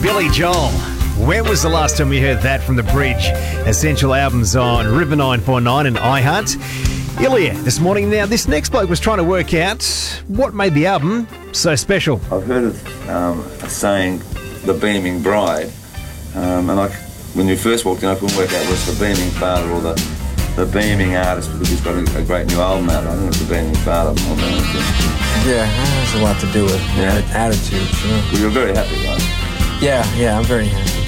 Billy Joel. When was the last time you heard that from The Bridge? Essential albums on River 949 and iHeart. Ilya, this morning. Now, this next bloke was trying to work out what made the album so special. I've heard of a saying, the beaming bride, when you first walked in, I couldn't work out what's the beaming father or the beaming artist, because he's got a great new album out. I think it's the beaming father. Yeah, that has a lot to do with attitude, sure. Well, you're very happy, right? Yeah, I'm very happy.